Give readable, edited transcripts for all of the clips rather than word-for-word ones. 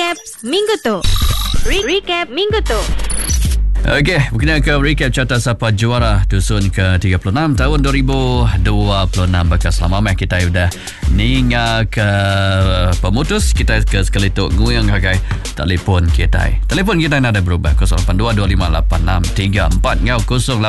Recap Minggu tu. Recap Minggu tu. Okey, berkenaan ke recap carta siapa juara Dusun ke-36 tahun 2026. Bakal selama kita sudah ninga ke pemutus kita ke sekali tu nguyang kagai telefon kita. Telefon kita ada berubah 082258634 ngau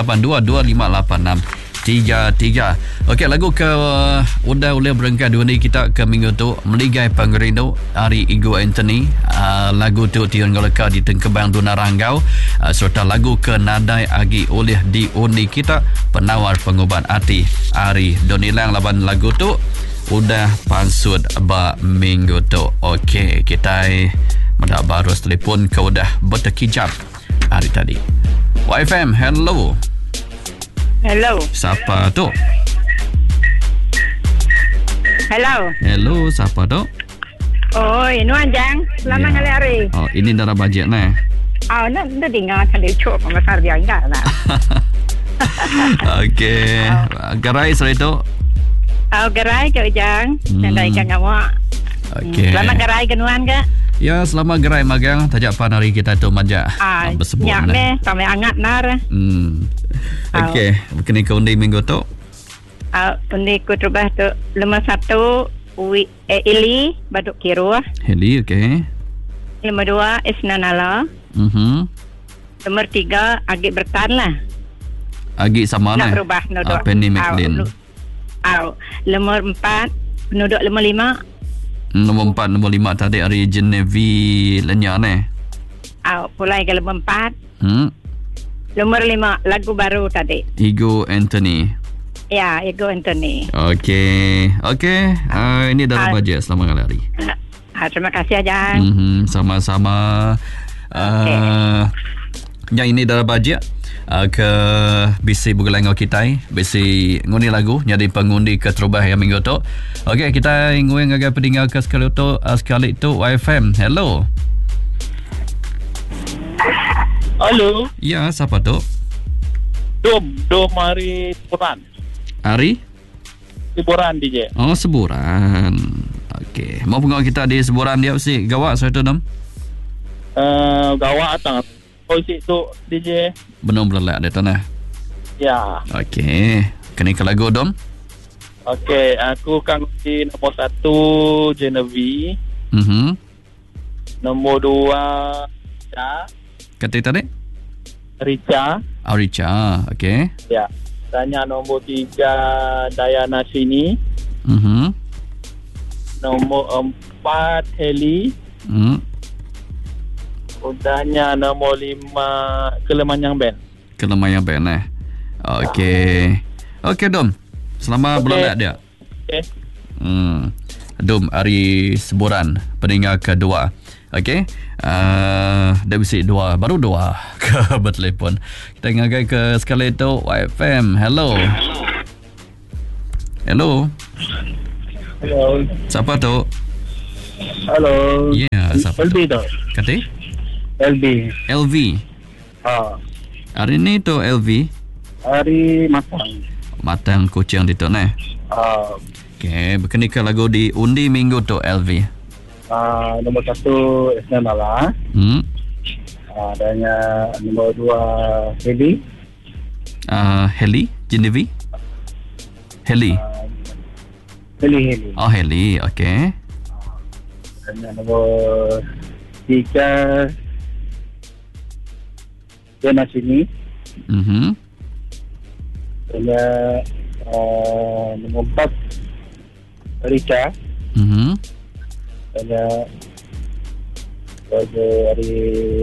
082258633. Okey, lagu ke udah boleh berengkai dua ni kita ke minggu tu meligai pangerindo Ari Igo Anthony. Lagu tu Tion Goleka di Tengkebang Duna Ranggau, serta lagu ke Nadai Agi oleh di undi kita penawar pengubat hati Ari Donilang. Laban lagu tu udah pansud ba minggu tu. Okey, kita mendak baru telefon ke udah bertekijap hari tadi. YFM, hello. Hello. Siapa tu? Hello. Hello, siapa tu? Oi, Nuan Jang. Selamat hari. Oh, ini darah bajet nah. Nak dengar kan dia cok pasal dia enggak lah. Okey. Gerai sore tu. Gerai ke Jang. Sandai kan awak. Okey. Selamat gerai ke Nuan ke? Ya, selamat gerai magang. Tajak pan hari kita tu majak. Bersebut. Ya, sampai angat nar. Okey, berkenaan ke undi minggu tu. Undi ku terubah tu 51 Ili Baduk Kiru. Heli, okey. 52 Isnanala. Nomor 3 Agi Bertan lah. Agi sama lah. Nak berubah penduduk. Penny McLean. Nomor 4 penduduk 55. Nombor 4, nombor 5 tadi hari Genevieve Lenya ni. Pulai ke nombor 4. Nomor 5 lagu baru tadi. Igo Anthony. Ya, Igo Anthony. Okey. Ini dalam bajet selamat hari. Terima kasih aja. Sama-sama. Yang ini dalam bajet ke bisi bugelangau kita bisi ngundi lagu jadi pengundi ke terubah yang minggu tu. Okey, kita ingin agak pendengar ke sekali tu YFM. Hello. Halo. Ya, siapa tu? Dom hari Seburan. Ari? Seburan DJ. Oh, Seburan. Okey. Mau pengawal kita di Seburan dia si gawak saya tu Dom? Gawak atang. Posisi tu DJ. Benar belak dia tu nah. Ya. Okey. Kena ke lagu Dom? Okey, aku kan di nombor 1 Genevieve. Nombor 2 Kata tadi? Richa. Richa, okey. Ya. Tanya nombor 3 Diana Sini. Nombor 4 Heli. Udahnya nombor 5 Kelemanyang Band. Kelemanyang Band Okey. Okey Dom. Selamat bulan dia. Okey. Dom hari Seburan pendengar kedua. Okey. Dah bisik baru dua ke bertelefon. Kita ngagai ke sekali tu YFM. Hello. Hello. Siapa tu? Hello. Ya, siapa LB tu? Kata? LV. Hari ni tu LV. Hari Matang kucing di tu nah. Okey, berkenaan ke lagu di undi minggu tu LV. Nombor 1 Isnanala. Adanya nombor 2 Heli. Heli Genevieve. Heli. Oh, Heli. Okey. Dan nombor 3 Diana Sini. Dan nombor 4 Richa. Dan dari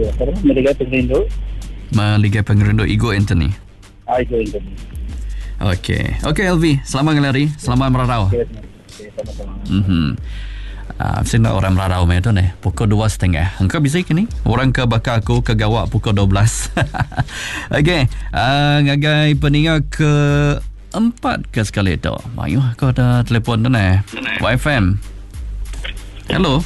Meligai Pengerindu Igo Anthony. Igo Anthony. Okey, LV, selamat ngelari, selamat merarau. Sama-sama. Sini orang merarau macam tu ni. Pukul 2.30. Engkau bisa kini? Orang ke bakar aku ke gawak pukul 12. Okey, ngagai pendengar ke 4 ke sekali tu. Mayu, kau ada telefon tu ni. YFM. Hello.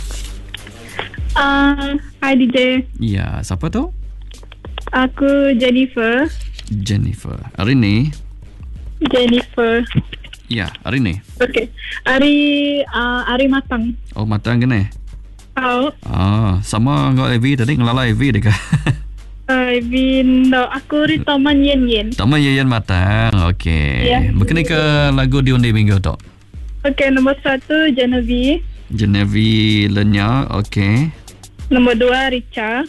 Hi DJ. Ya, siapa tu? Aku Jennifer. Hari ni? Jennifer. Ya, hari ni. Okey. Hari Matang. Oh, Matang kena. Sama dengan Evi tadi ngelala Evi dekat. Evi, no. Aku di Taman Yen Yen. Taman Yen Matang. Okey. Ya. Berkenaan ke lagu diundi minggu tu? Okey, nombor 1 Genevieve. Genevieve Lenya. Okey. Nombor 2 Richa.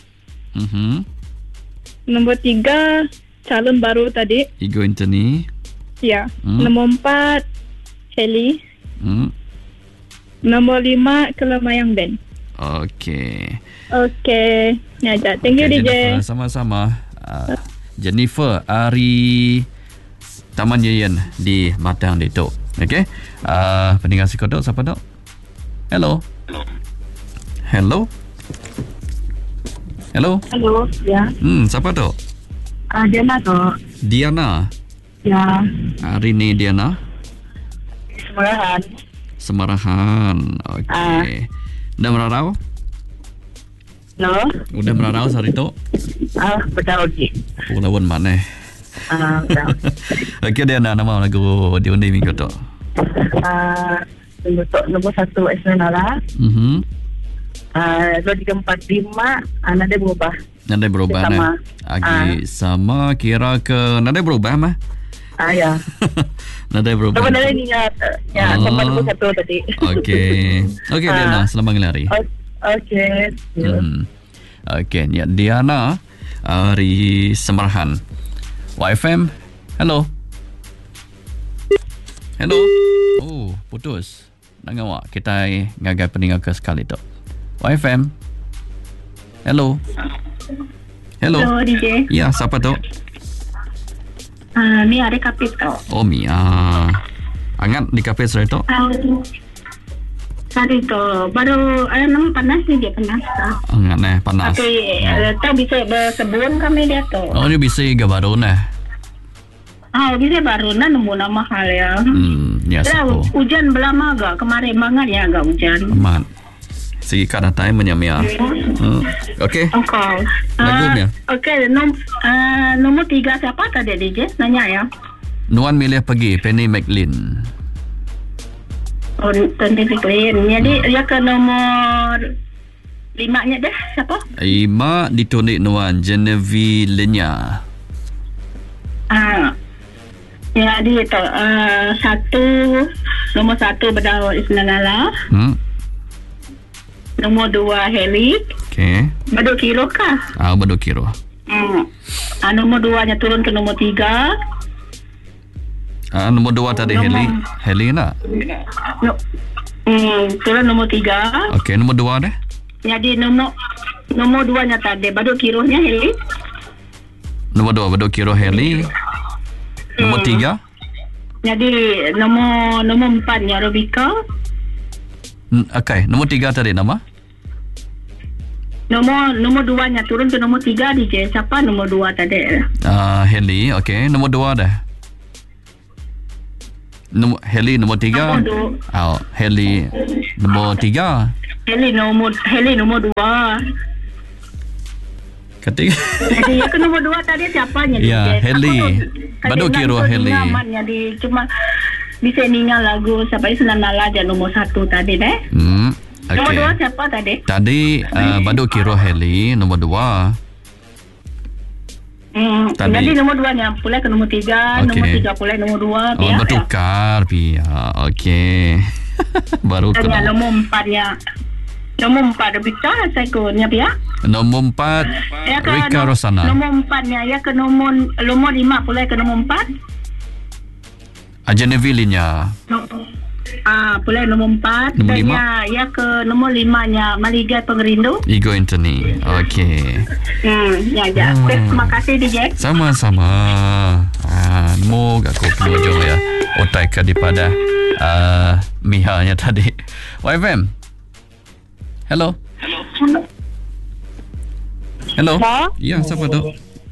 Nombor 3 calon baru tadi. Ego Anthony. Ya. Nombor 4 Helly. Nombor 5 Kelamayang Band. Okey. Okey. Ya, thank you DJ. Jennifer, sama-sama. Jennifer Ari Taman Yen di Matang Datuk. Okey. Pendengar si kodok siapa dok? Hello. Hello. Ya. Siapa dok? Diana dok. Diana. Ya. Hari ni Diana. Semarahan. Okey. Dah merarau? No. Udah merarau hari tu? Betul okey. Lawan mana? Betul. Okey Diana, nama lagu diundi minggu tu. Nombor 1 Esnala. 2, 3, 4, 5 Nada berubah. Nada berubah sama. Sama kira ke nada berubah mah? Ya. Nada berubah. Sebenarnya ni tempat nombor 1 tadi. Okey. Okey Diana, selamat hari. Okey. Okey, ya Diana dari Semarahan. YFM. Hello. Oh, putus. Nang awak kita ngagai pendengar ke sekali tu. YFM. Hello. Hello DJ. Ya, siapa tu? Ni ada kafe tau. Oh, Mia. Angat di kafe saya tu? Tadi tu baru memang panas ni dia panas. Angat panas. Tapi tak bisa bersebun kami dia tu. Oh, ni bisa ke baru nah. Bisa baru nah nemu nama hal ya. Ya siapa? Hujan belama agak kemarin banget ya agak hujan. Aman. Segi kada time menyamia. Okey. Lagunya. Okey, nombor 3 siapa tadi DJ? Nanya ya. Nuan milih pergi Penny McLean. Oh, Penny McLean. Jadi dia ke nomor 5-nya dah siapa? 5 ditunik Nuan Genevieve Lenya. Ya dia tu nombor 1 Bedau Isnalala. Nombor 2 Heli. Okey. Baduk kilo kah? Baduk kilo. Nombor 2-nya turun ke nombor 3. Nombor 2 tadi Heli nak? Turun nombor 3. Okey, nombor 2 dah. Jadi nombor 2-nya tadi Baduk kironya Heli. Nombor 2 Baduk kilo Heli. Nombor 3. Jadi nombor 4-nya Robika. Okey, nombor 3 tadi nama? Nombor 2-nya turun ke nombor 3 DJ. Siapa nombor 2 tadi? Heli. Okey, nombor 2 dah. Heli nombor 3. Heli nombor 3. Heli nombor 2. Ketiga. Jadi yang ke nombor 2 tadi siapanya? Ya, Heli. Baduk kiro Heli. Jadi cuma bisa ningal lagu sampai senanala aja nomor 1 tadi deh. Okay. Nomor 2 siapa tadi? Tadi Baduk kiro Heli nomor 2. Jadi nomor 2-nya pulai ke nomor 3, nomor 3 pulai nomor 2. Oh, bertukar pihak. Okey. Baru ke nomor 4-nya. Nomor 4 Rebecca saya kurnya pihak. Nomor 4 Rika Rosana. Nomor 4-nya ya ke nomor 5 pulai ke nomor 4. Genevieve Lenya. Pulai nomor 4. Nomor 5 ya ke nomor 5-nya Maligai Pengerindu. Ego Anthony. Okey. Ya. Terima kasih DJ. Sama-sama. Moga aku penujung ya. Otai ke daripada Mihanya tadi. YFM. Hello. Hello. Ya, siapa tu?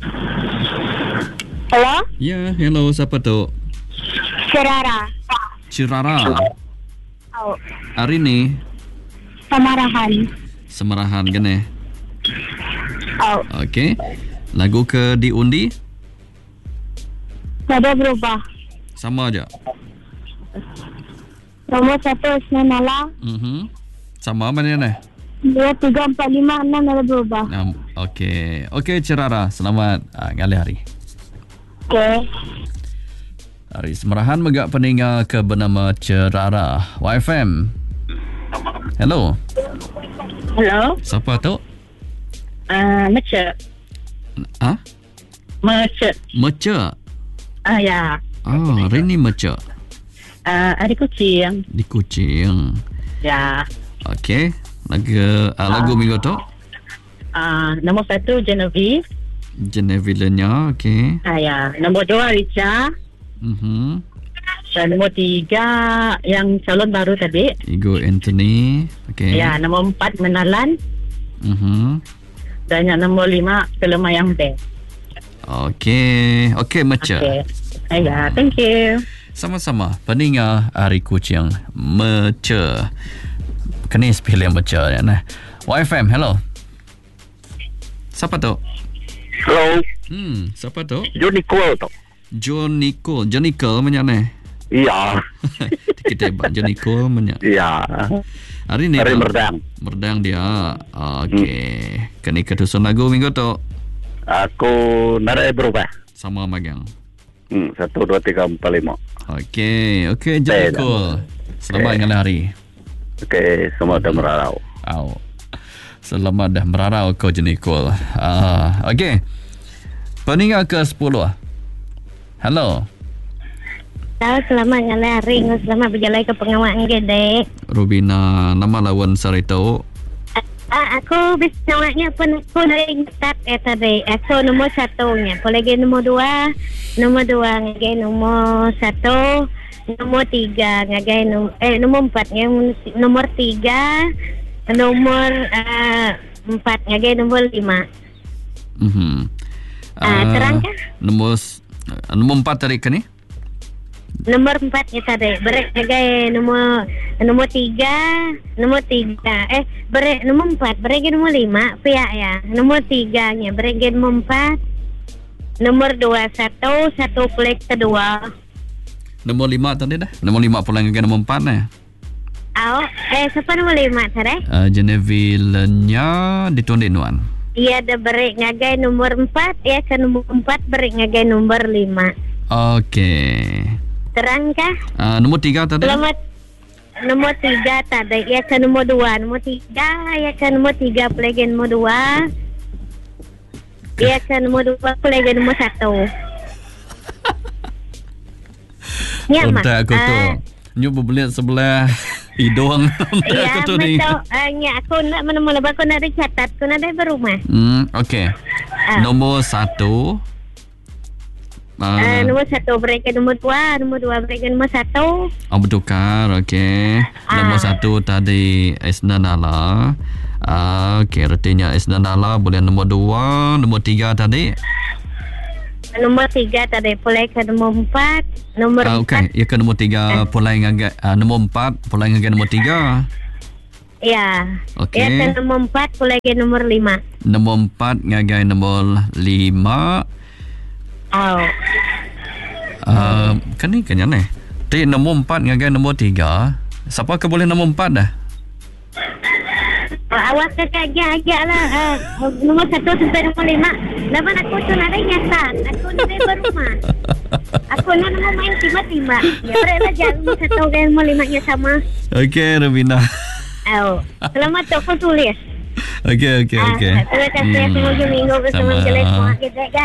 Hello? Ya, hello, siapa tu? Cirara. Hari ni Semarahan gane. Okey. Lagu ke diundi? Nada berubah. Sama aja. Nomor 1 Isnanala. Sama mana ni? 2345 dah berubah. Okey Cerara, selamat ngali hari. Okey. Hari semerahan megak peninga ke bernama Cerara YFM. Hello. Hello. Siapa tu? Macam. Macam. Meca. Ya. Rini Meca. Ada kucing. Di Kuching. Ya. Okey. Lagu minggu tu? Nombor 1 Genevieve. Genevieve-nya, okey. Ya. Nombor 2 Richa. Dan nombor 3 yang calon baru tadi. Ego Anthony. Okey. Ya. Nombor 4 Menalan. Dan yang nombor 5 Kelemah yang best. Okey Meca. Okay. Ya, thank you. Sama-sama. Peninga hari kucing Meca. Kenis pilih Meca ya nah. YFM, hello. Siapa tu? Hello. Siapa tu? John Nicole tu. John Nicole mana ni? Iya. Kita buat John Nicole mana? Iya. Hari ni Hari Merdang. Merdang dia. Okey. Kini ketusun lagu minggu tu. Aku narai berubah. Sama magang. 1, 2, 3, 4, 5. Okey, John Nicole. Selamat ngali hari. Okey, semua dah merarau. Selamat dah merarau kau John Nicole. Okey. Peninga ke 10. Hello. Selamat ngali hari. Selamat berjalan ke pengawasan gede. Rubina, nama lawan sarito. Aku bisa nawaknya pun aku dari start tadi. Aku nombor 1-nya. Lagi nombor 2. Nombor 2 ngagai nombor 1. Nombor 3 ngagai nombor 4-nya nomor 3. Nomor 4 ngagai nombor 5. Terangkah? Nombor 4 tadi kan ni? Nomor 4-nya tadi. Berek ngagai nomor 3. Nomor 3. Berek nomor 4. Berek nomor 5. Pihak ya. Nomor 3-nya. Berek nomor 4. Nomor 2. 1 pelik kedua. Nomor 5 tadi dah. Nomor 5 pulang ngagai nomor 4 ni. Siapa nomor 5 tadi? Genevieve-nya ditundinuan. Iya, ada berek ngagai nomor 4. Ya, ke nomor 4 berek ngagai nomor 5. Okey. Terangkah? Nombor 3 tadi? Selamat. Nomor 3 tadi. Ya, ke nomor 2. Nomor 3. Ya, ke nomor 3 pelagi nomor 2. Ya, ke nomor 2 pelagi nomor 1. Ya, Mak. Aku tu. Nyu berbelit sebelah hidung. Ya, aku tu ni. Ya, aku nak mana-mana. Aku nak dicatat. Aku nak dari berumah. Okey. Nombor 1. Nombor 1 berikan nombor 2. Nombor 2 berikan nombor 1. Bertukar. Okey. Nombor 1 tadi Esna Nala. Okey, artinya Esna Nala boleh nombor 2. Nombor 3 tadi. Nombor 3 tadi boleh ke nombor 4. Nombor 4. Okey, ya ke nombor 3 pulai ngagai nombor 4 pulai ngagai nombor 3. Ya. Okey. Ya ke nombor 4 boleh ke nombor 5. Nombor 4 ngagai nombor 5. Kan ni kan ni. Tapi nombor 4 ngagai nombor 3. Siapa ke boleh nombor 4 dah? Awak agak lah. Nombor 1 sampai nombor 5. Lepas aku tu nak nyasar. Aku nak berumah. Aku nak main tiba-tiba. Ya, beratlah jalan nombor 1 dan nombor 5-nya sama. Okey, Rubina. Selamat tu aku tulis. Okey. Terima kasih semoga minggu bersama jelas semua kita kak.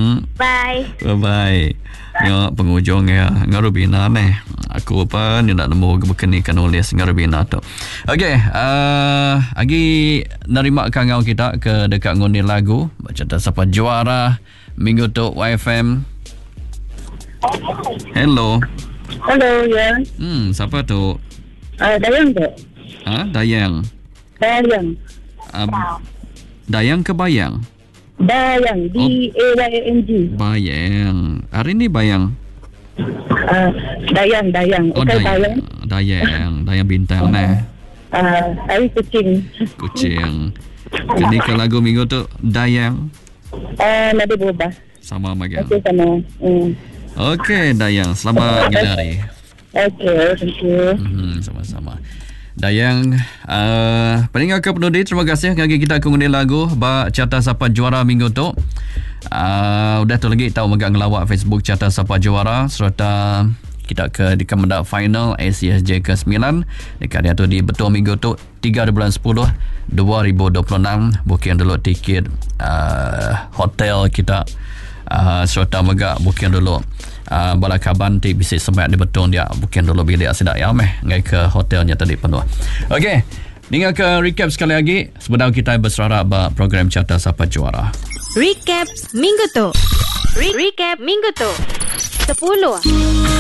Bye. Yo penghujung ya Ngarubina ni. Aku apa ni nak nemu berkenikan nulis Ngarubina tu. Okey, lagi nerima kangau kita ke dekat ngundi lagu. Baca siapa juara minggu tu YFM. Hello. Hello, ya. Siapa tu? Dayang tu. Dayang. Dayang ke Bayang? Bayang, D-A-Y-A-N-G. Bayang. Hari ni Bayang? Dayang. Dayang bintang ni. Hari kucing. Kini ke lagu minggu tu Dayang? Nadi berubah. Sama Magang. Okey, sama. Okey, Dayang. Selamat hari. Okey, thank you. Sama-sama. Dayang pendengar ke penudi, terima kasih ngagi kita kungundi lagu ba Carta Sapa Juara minggu tu. Udah tu lagi tahu megak ngelawak Facebook Carta Sapa Juara serta kita ke di kemendak final ACSJ ke-9 dekat dia tu di betul minggu tu 3 bulan 10 2026. Booking dulu tiket hotel kita serta megak booking dulu balakaban ti bisa sempat di betul dia booking dulu bilik sedak ya ngai ke hotelnya tadi penuh. Okey, tinggal ke recap sekali lagi sebenarnya kita bersara ba program Carta Sapa Juara. Recap minggu tu. Recap minggu tu. 10